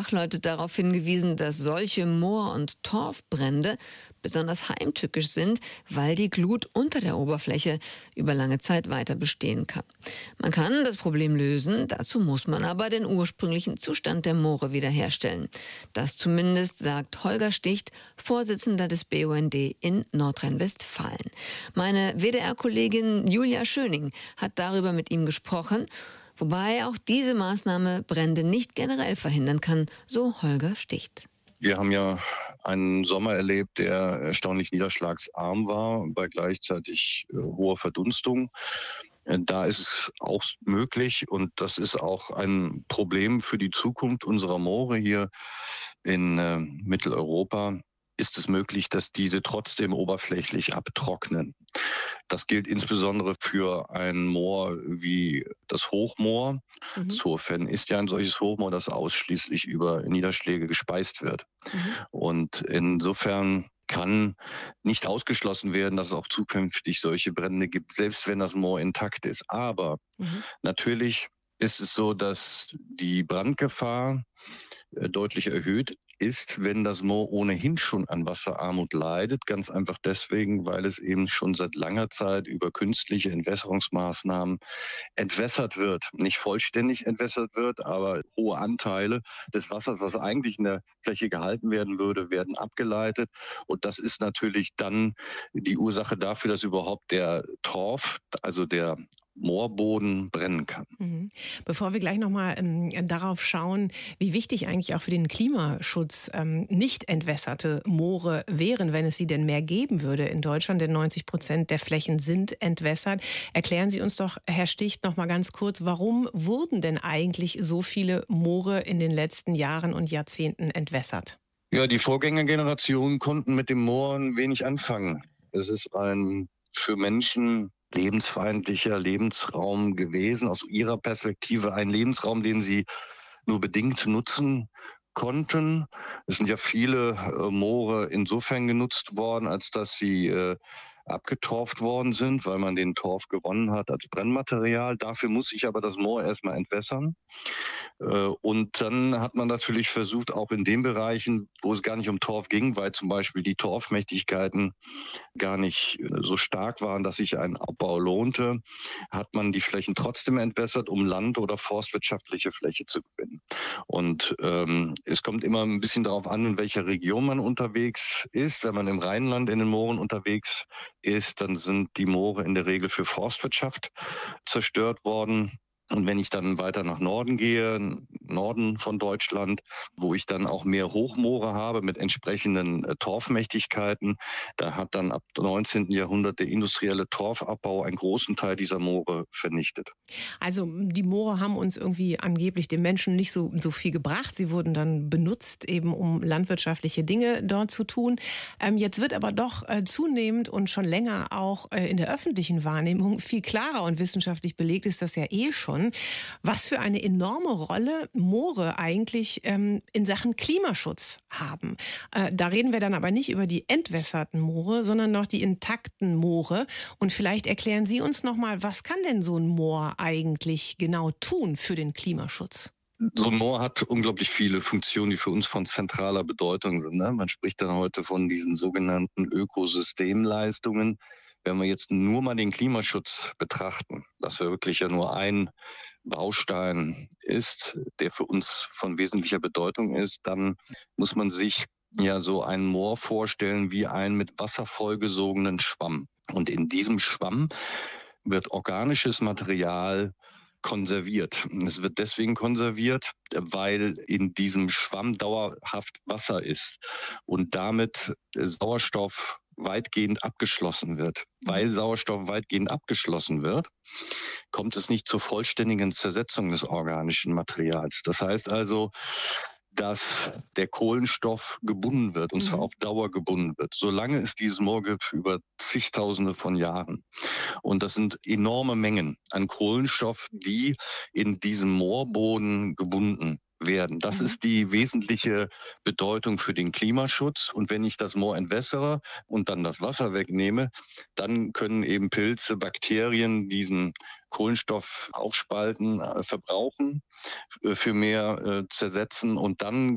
Fachleute darauf hingewiesen, dass solche Moor- und Torfbrände besonders heimtückisch sind, weil die Glut unter der Oberfläche über lange Zeit weiter bestehen kann. Man kann das Problem lösen, dazu muss man aber den ursprünglichen Zustand der Moore wiederherstellen. Das zumindest sagt Holger Sticht, Vorsitzender des BUND in Nordrhein-Westfalen. Meine WDR-Kollegin Julia Schöning hat darüber mit ihm gesprochen, wobei auch diese Maßnahme Brände nicht generell verhindern kann, so Holger Sticht. Wir haben ja einen Sommer erlebt, der erstaunlich niederschlagsarm war, bei gleichzeitig hoher Verdunstung. Da ist es auch möglich, und das ist auch ein Problem für die Zukunft unserer Moore hier in Mitteleuropa, ist es möglich, dass diese trotzdem oberflächlich abtrocknen. Das gilt insbesondere für ein Moor wie das Hochmoor. Das Hohe Venn ist ja ein solches Hochmoor, das ausschließlich über Niederschläge gespeist wird. Und insofern kann nicht ausgeschlossen werden, dass es auch zukünftig solche Brände gibt, selbst wenn das Moor intakt ist. Aber natürlich ist es so, dass die Brandgefahr deutlich erhöht ist, wenn das Moor ohnehin schon an Wasserarmut leidet. Ganz einfach deswegen, weil es eben schon seit langer Zeit über künstliche Entwässerungsmaßnahmen entwässert wird. Nicht vollständig entwässert wird, aber hohe Anteile des Wassers, was eigentlich in der Fläche gehalten werden würde, werden abgeleitet. Und das ist natürlich dann die Ursache dafür, dass überhaupt der Torf, also der Moorboden, brennen kann. Bevor wir gleich nochmal darauf schauen, wie wichtig eigentlich auch für den Klimaschutz nicht entwässerte Moore wären, wenn es sie denn mehr geben würde in Deutschland, denn 90% der Flächen sind entwässert. Erklären Sie uns doch, Herr Sticht, nochmal ganz kurz, warum wurden denn eigentlich so viele Moore in den letzten Jahren und Jahrzehnten entwässert? Ja, die Vorgängergenerationen konnten mit dem Moor wenig anfangen. Es ist ein für Menschen lebensfeindlicher Lebensraum gewesen, aus ihrer Perspektive ein Lebensraum, den sie nur bedingt nutzen konnten. Es sind ja viele Moore insofern genutzt worden, als dass sie abgetorft worden sind, weil man den Torf gewonnen hat als Brennmaterial. Dafür muss sich aber das Moor erstmal entwässern. Und dann hat man natürlich versucht, auch in den Bereichen, wo es gar nicht um Torf ging, weil zum Beispiel die Torfmächtigkeiten gar nicht so stark waren, dass sich ein Abbau lohnte, hat man die Flächen trotzdem entwässert, um land- oder forstwirtschaftliche Fläche zu gewinnen. Und es kommt immer ein bisschen darauf an, in welcher Region man unterwegs ist. Wenn man im Rheinland in den Mooren unterwegs ist, dann sind die Moore in der Regel für Forstwirtschaft zerstört worden. Und wenn ich dann weiter nach Norden gehe, Norden von Deutschland, wo ich dann auch mehr Hochmoore habe mit entsprechenden Torfmächtigkeiten, da hat dann ab dem 19. Jahrhundert der industrielle Torfabbau einen großen Teil dieser Moore vernichtet. Also die Moore haben uns irgendwie angeblich den Menschen nicht so viel gebracht. Sie wurden dann benutzt, eben um landwirtschaftliche Dinge dort zu tun. Jetzt wird aber doch zunehmend und schon länger auch in der öffentlichen Wahrnehmung viel klarer und wissenschaftlich belegt ist das ja schon, was für eine enorme Rolle Moore eigentlich in Sachen Klimaschutz haben. Da reden wir dann aber nicht über die entwässerten Moore, sondern noch die intakten Moore. Und vielleicht erklären Sie uns nochmal, was kann denn so ein Moor eigentlich genau tun für den Klimaschutz? So ein Moor hat unglaublich viele Funktionen, die für uns von zentraler Bedeutung sind. Man spricht dann heute von diesen sogenannten Ökosystemleistungen. Wenn wir jetzt nur mal den Klimaschutz betrachten, dass wir wirklich ja nur ein Baustein ist, der für uns von wesentlicher Bedeutung ist, dann muss man sich ja so ein Moor vorstellen wie einen mit Wasser vollgesogenen Schwamm. Und in diesem Schwamm wird organisches Material konserviert. Es wird deswegen konserviert, weil in diesem Schwamm dauerhaft Wasser ist und damit Sauerstoff weitgehend abgeschlossen wird. Weil Sauerstoff weitgehend abgeschlossen wird, kommt es nicht zur vollständigen Zersetzung des organischen Materials. Das heißt also, dass der Kohlenstoff gebunden wird, und zwar auf Dauer gebunden wird. Solange es dieses Moor gibt, über zigtausende von Jahren. Und das sind enorme Mengen an Kohlenstoff, die in diesem Moorboden gebunden werden. Das ist die wesentliche Bedeutung für den Klimaschutz. Und wenn ich das Moor entwässere und dann das Wasser wegnehme, dann können eben Pilze, Bakterien diesen Kohlenstoff aufspalten, verbrauchen, für mehr zersetzen, und dann